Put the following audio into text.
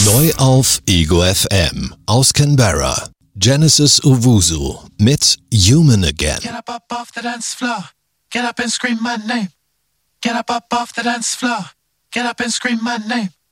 Neu auf Ego FM aus Canberra. Genesis Owusu mit Human Again. Get up off the dance floor. Get up and scream my name. Get up off the dance floor. Get up and scream my name.